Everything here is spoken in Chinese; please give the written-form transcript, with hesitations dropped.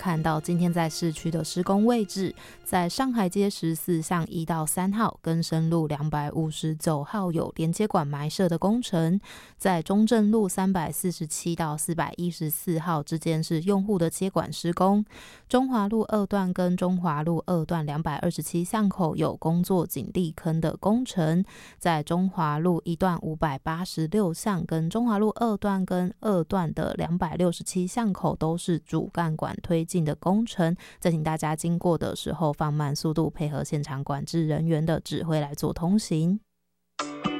看到今天在市区的施工位置，在上海街14巷1到3号跟深路259号有连接管埋设的工程，在中正路347到414号之间是用户的接管施工，中华路2段跟中华路2段227巷口有工作井砾坑的工程，在中华路1段586巷跟中华路2段跟2段的267巷口都是主干管推进的工程，再请大家经过的时候放慢速度，配合现场管制人员的指挥来做通行。